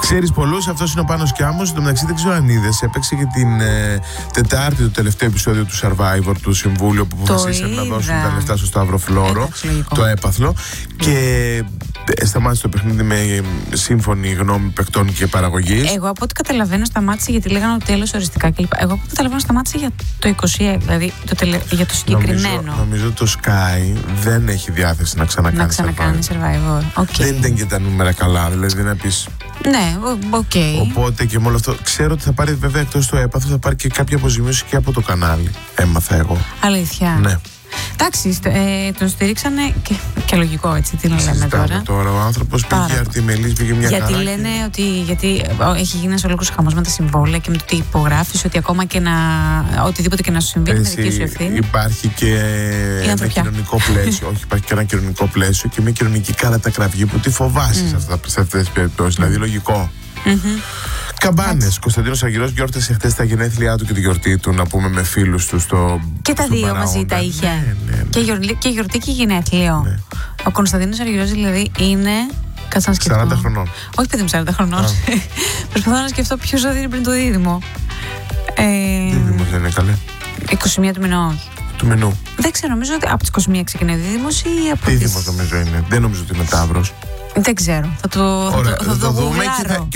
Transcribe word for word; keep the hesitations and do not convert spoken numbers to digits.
Ξέρεις πολλούς, αυτός είναι ο Πάνος Κιάμος. Εν τω μεταξύ δεν ξέρω αν είδες, έπαιξε και την ε, Τετάρτη το τελευταίο επεισόδιο του Survivor, του Συμβούλιο που αποφασίσαν να δώσουν τα λεφτά στο Σταύρο Φλόρο, το έπαθλο. Mm. Και σταμάτησε το παιχνίδι με σύμφωνη γνώμη παικτών και παραγωγής. Εγώ από ό,τι καταλαβαίνω σταμάτησε γιατί λέγανε ότι τέλος οριστικά κλπ. Εγώ από ό,τι καταλαβαίνω σταμάτησε για το είκοσι έξι, δηλαδή το τελε... για το συγκεκριμένο. Νομίζω, νομίζω το Sky δεν έχει διάθεση να ξανακάνει, να ξανακάνει Survivor. Survivor. Okay. Δεν ήταν και τα νούμερα καλά, δηλαδή να πεις. Ναι, οκ. Okay. Οπότε και με όλο αυτό. Ξέρω ότι θα πάρει βέβαια εκτός το έπαθλο, θα πάρει και κάποια αποζημίωση και από το κανάλι. Έμαθα εγώ. Αλήθεια. Ναι. Εντάξει, ε, τον στηρίξανε και, και λογικό έτσι, τι να λέμε τώρα. τώρα. Ο άνθρωπος πήγε αρτιμελής, πήγε μια γιατί χαρά. Λένε και... ότι γιατί έχει γίνει ένας ολόκληρος χαμός με τα συμβόλαια και με το ότι υπογράφεις ότι ακόμα και να. Οτιδήποτε και να σου συμβεί, είναι δική σου ευθύνη. Υπάρχει και ένα κοινωνικό πλαίσιο. Όχι, υπάρχει και ένα κοινωνικό πλαίσιο και μια κοινωνική καρατακραυγή που τη φοβάσαι mm. σε αυτές τις περιπτώσεις. Mm. Δηλαδή λογικό. Mm-hmm. Καμπάνες. Κωνσταντίνος Αργυρός γιόρτασε χτες τα γενέθλιά του και τη γιορτή του, να πούμε, με φίλους του στο. Και τα δύο παραόντα. μαζί τα είχε. Ναι, ναι, ναι. Και, γιορτή, και γιορτή και γενέθλιο. Ναι. Ο Κωνσταντίνος Αργυρός δηλαδή είναι. Κάτσε να σκεφτώ. σαράντα χρονών. Όχι, παιδί μου, σαράντα χρονών. Προσπαθώ να σκεφτώ ποιο ζώδιο είναι πριν το δίδυμο. Ε... Δίδυμο δεν είναι καλέ. είκοσι μία του μηνός. Του μηνού. Δεν ξέρω, νομίζω ότι από τις είκοσι μία ξεκινάει ο δίδυμος ή από τις. Δίδυμος νομίζω είναι. Δεν νομίζω ότι είναι Ταύρος. Δεν ξέρω. Θα το, Ωραία, θα το, θα θα το, το δούμε και θα,